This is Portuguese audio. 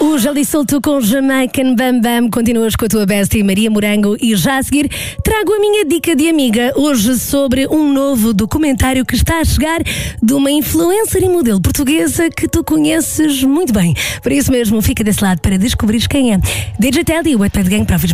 O Jali Solto com Jamaican Bam Bam. Continuas com a tua bestie Maria Morango e já a seguir trago a minha dica de amiga hoje sobre um novo documentário que está a chegar de uma influencer e modelo portuguesa que tu conheces muito bem. Por isso mesmo, fica desse lado para descobrires quem é. DJ Telly, o Wet Pad Gang, para